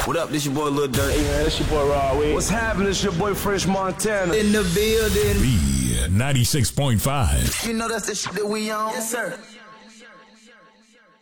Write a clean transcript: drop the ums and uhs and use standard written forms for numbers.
What up, this your boy Lil Durk. Hey man, this your boy Rod Wave. What's happening? It's your boy French Montana. In the building. B96.5. You know that's the shit that we on. Yes, sir.